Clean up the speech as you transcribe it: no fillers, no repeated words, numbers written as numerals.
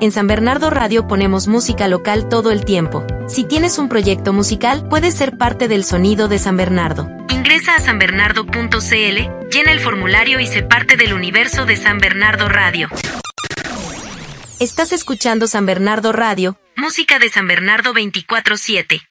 En San Bernardo Radio ponemos música local todo el tiempo. Si tienes un proyecto musical, puedes ser parte del sonido de San Bernardo. Ingresa a sanbernardo.cl, llena el formulario y sé parte del universo de San Bernardo Radio. Estás escuchando San Bernardo Radio, música de San Bernardo 24/7.